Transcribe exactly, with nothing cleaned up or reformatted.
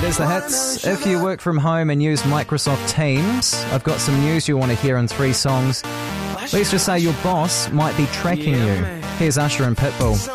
is the hits. If you work from home and use Microsoft Teams, I've got some news you want to hear in three songs. Let's just say your boss might be tracking you. Here's Usher and Pitbull.